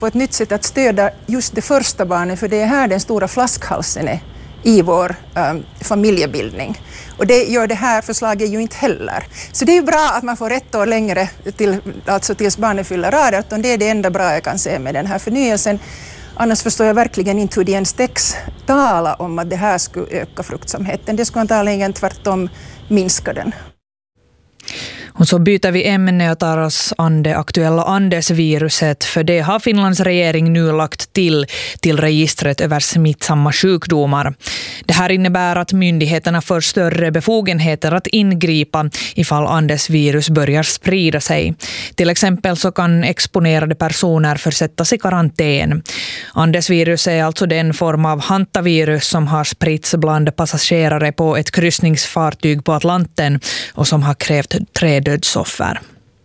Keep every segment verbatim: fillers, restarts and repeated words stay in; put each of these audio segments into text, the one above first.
På ett nytt sätt att stödja just det första barnet, för det är här den stora flaskhalsen är i vår um, familjebildning. Och det gör det här förslaget ju inte heller. Så det är ju bra att man får ett år längre till, alltså tills barnet fyller arton. Det är det enda bra jag kan se med den här förnyelsen. Annars förstår jag verkligen inte hur de ens text tala om att det här skulle öka fruktsamheten. Det skulle antagligen tvärtom minska den. Och så byter vi ämne och tar oss an det aktuella Andesviruset, för det har Finlands regering nu lagt till till registret över smittsamma sjukdomar. Det här innebär att myndigheterna får större befogenheter att ingripa ifall Andesvirus börjar sprida sig. Till exempel så kan exponerade personer försättas i karantän. Andesvirus är alltså den form av hantavirus som har spritts bland passagerare på ett kryssningsfartyg på Atlanten och som har krävt tre dödsoffer.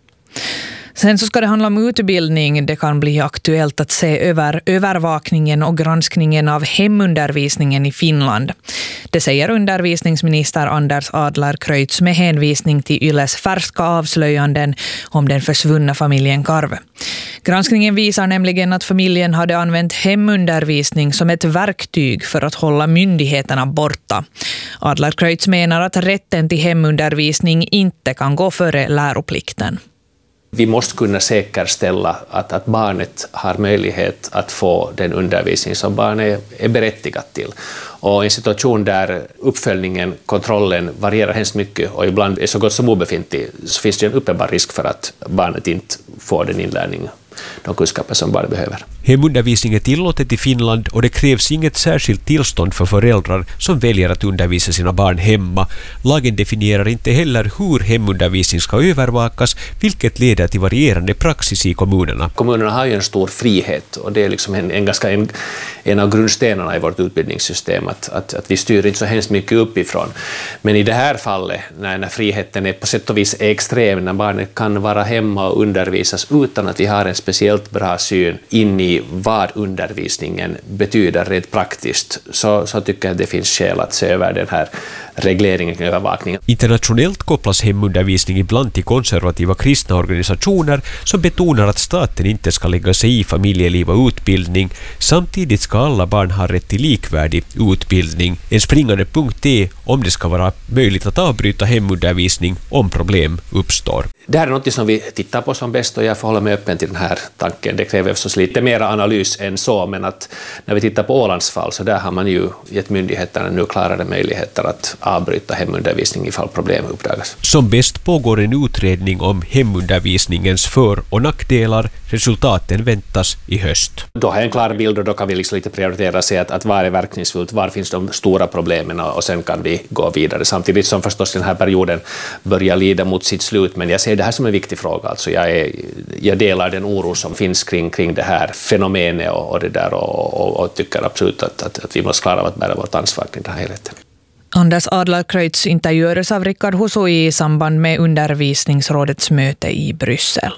Sen så ska det handla om utbildning. Det kan bli aktuellt att se över övervakningen och granskningen av hemundervisningen i Finland. Det säger undervisningsminister Anders Adler-Kreutzs med hänvisning till Yles färska avslöjanden om den försvunna familjen Karve. Granskningen visar nämligen att familjen hade använt hemundervisning som ett verktyg för att hålla myndigheterna borta. Adler-Kreutz menar att rätten till hemundervisning inte kan gå före läroplikten. Vi måste kunna säkerställa att, att barnet har möjlighet att få den undervisning som barnet är berättigat till. Och i en situation där uppföljningen, kontrollen varierar hemskt mycket och ibland är så gott som obefintlig, så finns det en uppenbar risk för att barnet inte får den inlärning, de kunskaper som barnet behöver. Hemundervisning är tillåtet i Finland och det krävs inget särskilt tillstånd för föräldrar som väljer att undervisa sina barn hemma. Lagen definierar inte heller hur hemundervisning ska övervakas, vilket leder till varierande praxis i kommunerna. Kommunerna har ju en stor frihet och det är liksom en, en, ganska en, en av grundstenarna i vårt utbildningssystem att, att, att vi styr inte så hemskt mycket uppifrån. Men i det här fallet, när, när friheten är på sätt och vis extrem, när barnet kan vara hemma och undervisas utan att vi har en speciellt bra syn in i vad undervisningen betyder rent praktiskt, så, så tycker jag att det finns skäl att se över den här regleringen och övervakningen. Internationellt kopplas hemundervisning ibland till konservativa kristna organisationer som betonar att staten inte ska lägga sig i familjeliv och utbildning. Samtidigt ska alla barn ha rätt till likvärdig utbildning. En springande punkt är om det ska vara möjligt att avbryta hemundervisning om problem uppstår. Det här är något som vi tittar på som bäst och jag får hålla mig öppen till den här tanken. Det kräver förstås lite mer analys än så, men att när vi tittar på Ålands fall så där har man ju gett myndigheterna nu klarare möjligheter att avbryta hemundervisning ifall problem uppdagas. Som bäst pågår en utredning om hemundervisningens för- och nackdelar. Resultaten väntas i höst. Då har jag en klar bild och då kan vi liksom lite prioritera sig att, att var är verkningsfullt, var finns de stora problemen och sen kan vi gå vidare. Samtidigt som förstås den här perioden börjar lida mot sitt slut, men jag ser det här som en viktig fråga. Alltså jag, är, jag delar den oro som finns kring, kring det här fenomenet och, och det där och, och, och tycker absolut att, att, att vi måste klara av att bära vårt ansvar kring den här helheten. Anders Adler-Kreutz intervjuades av Rickard Husui i samband med undervisningsrådets möte i Bryssel.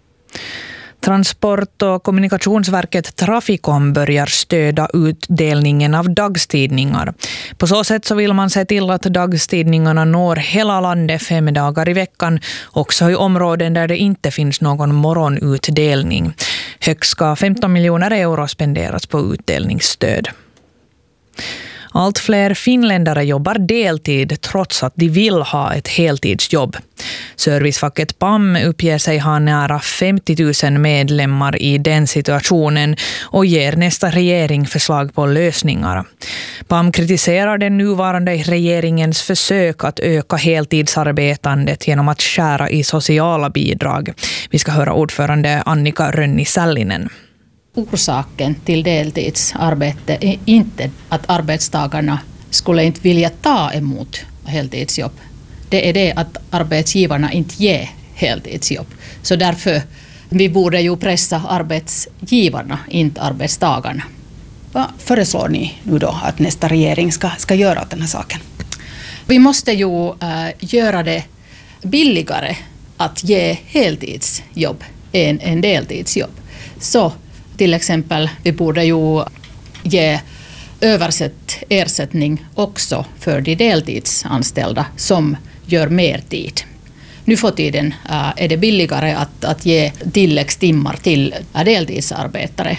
Transport- och kommunikationsverket Traficom börjar stödja utdelningen av dagstidningar. På så sätt så vill man se till att dagstidningarna når hela landet fem dagar i veckan, också i områden där det inte finns någon morgonutdelning. Högst ska femton miljoner euro spenderas på utdelningsstöd. Allt fler finländare jobbar deltid trots att de vill ha ett heltidsjobb. Servicefacket P A M uppger sig ha nära femtio tusen medlemmar i den situationen och ger nästa regering förslag på lösningar. P A M kritiserar den nuvarande regeringens försök att öka heltidsarbetandet genom att skära i sociala bidrag. Vi ska höra ordförande Annika Rönni-Sällinen. Orsaken till deltidsarbete är inte att arbetstagarna skulle inte vilja ta emot heltidsjobb. Det är det att arbetsgivarna inte ger heltidsjobb. Så därför vi borde ju pressa arbetsgivarna, inte arbetstagarna. Vad föreslår ni nu då att nästa regering ska, ska göra åt den här saken? Vi måste ju äh, göra det billigare att ge heltidsjobb än en deltidsjobb. Så till exempel, vi borde ju ge översätt ersättning också för de deltidsanställda som gör mer tid. nu för tiden är det billigare att, att ge tilläggstimmar till deltidsarbetare